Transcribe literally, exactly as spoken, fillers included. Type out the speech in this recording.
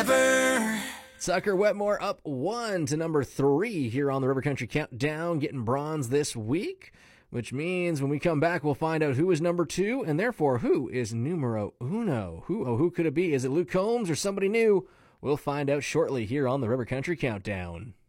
forever. Tucker Wetmore up one to number three here on the River Country Countdown, getting bronze this week, which means when we come back, we'll find out who is number two, and therefore who is numero uno. Who, oh, who could it be? Is it Luke Combs or somebody new? We'll find out shortly here on the River Country Countdown.